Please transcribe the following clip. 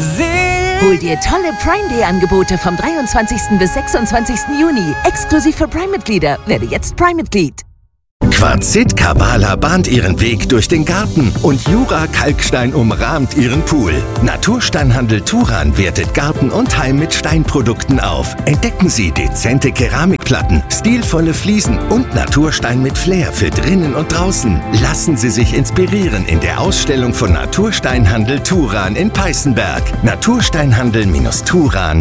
Hol dir tolle Prime Day Angebote vom 23. bis 26. Juni. Exklusiv für Prime-Mitglieder. Werde jetzt Prime-Mitglied. Quarzit Kavala bahnt ihren Weg durch den Garten und Jura Kalkstein umrahmt ihren Pool. Natursteinhandel Turan wertet Garten und Heim mit Steinprodukten auf. Entdecken Sie dezente Keramikplatten, stilvolle Fliesen und Naturstein mit Flair für drinnen und draußen. Lassen Sie sich inspirieren in der Ausstellung von Natursteinhandel Turan in Peißenberg. Natursteinhandel-turan.de